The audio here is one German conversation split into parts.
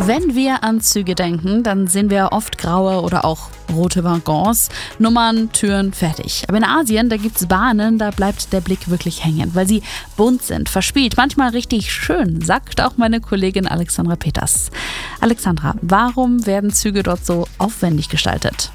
Wenn wir an Züge denken, dann sehen wir oft graue oder auch rote Waggons, Nummern, Türen, fertig. Aber in Asien, da gibt's Bahnen, da bleibt der Blick wirklich hängen, weil sie bunt sind, verspielt, manchmal richtig schön, sagt auch meine Kollegin Alexandra Peters. Alexandra, warum werden Züge dort so aufwendig gestaltet?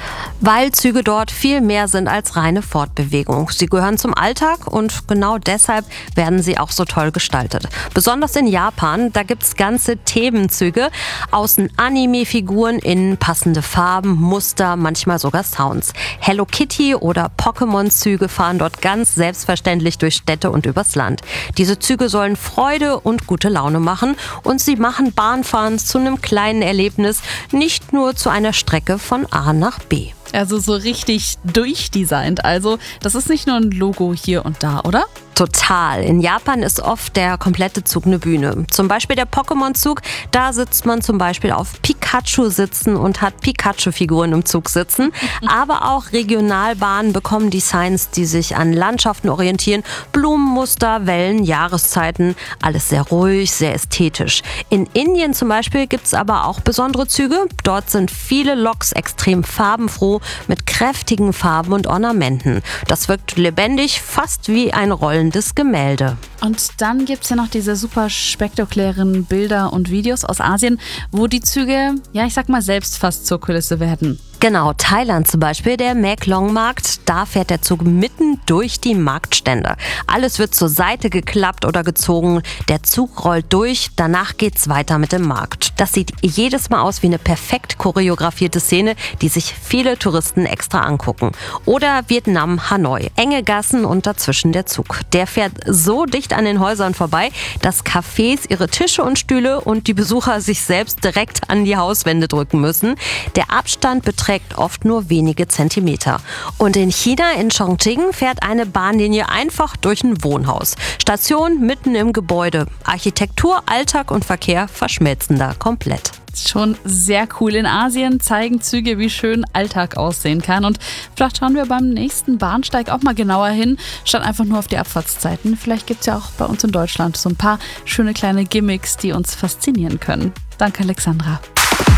Weil Züge dort viel mehr sind als reine Fortbewegung. Sie gehören zum Alltag und genau deshalb werden sie auch so toll gestaltet. Besonders in Japan, da gibt's ganze Themenzüge. Außen Anime-Figuren, innen passende Farben, Muster, manchmal sogar Sounds. Hello Kitty oder Pokémon-Züge fahren dort ganz selbstverständlich durch Städte und übers Land. Diese Züge sollen Freude und gute Laune machen und sie machen Bahnfahren zu einem kleinen Erlebnis, nicht nur zu einer Strecke von A nach B. Also so richtig durchdesignt. Also das ist nicht nur ein Logo hier und da, oder? Total. In Japan ist oft der komplette Zug eine Bühne. Zum Beispiel der Pokémon-Zug, da sitzt man zum Beispiel auf Pikachu sitzen und hat Pikachu-Figuren im Zug sitzen. Aber auch Regionalbahnen bekommen Designs, die sich an Landschaften orientieren. Blumenmuster, Wellen, Jahreszeiten, alles sehr ruhig, sehr ästhetisch. In Indien zum Beispiel gibt es aber auch besondere Züge. Dort sind viele Loks extrem farbenfroh mit kräftigen Farben und Ornamenten. Das wirkt lebendig, fast wie ein rollendes Gemälde. Und dann gibt es ja noch diese super spektakulären Bilder und Videos aus Asien, wo die Züge, ja ich sag mal, selbst fast zur Kulisse werden. Genau, Thailand zum Beispiel, der Maeklong-Markt, da fährt der Zug mitten durch die Marktstände. Alles wird zur Seite geklappt oder gezogen, der Zug rollt durch, danach geht's weiter mit dem Markt. Das sieht jedes Mal aus wie eine perfekt choreografierte Szene, die sich viele Touristen extra angucken. Oder Vietnam, Hanoi, enge Gassen und dazwischen der Zug. Der fährt so dicht an den Häusern vorbei, dass Cafés ihre Tische und Stühle und die Besucher sich selbst direkt an die Hauswände drücken müssen. Der Abstand beträgt oft nur wenige Zentimeter. Und in China, in Chongqing, fährt eine Bahnlinie einfach durch ein Wohnhaus. Station mitten im Gebäude. Architektur, Alltag und Verkehr verschmelzen da komplett. Schon sehr cool. In Asien zeigen Züge, wie schön Alltag aussehen kann. Und vielleicht schauen wir beim nächsten Bahnsteig auch mal genauer hin, statt einfach nur auf die Abfahrtszeiten. Vielleicht gibt es ja auch bei uns in Deutschland so ein paar schöne kleine Gimmicks, die uns faszinieren können. Danke, Alexandra.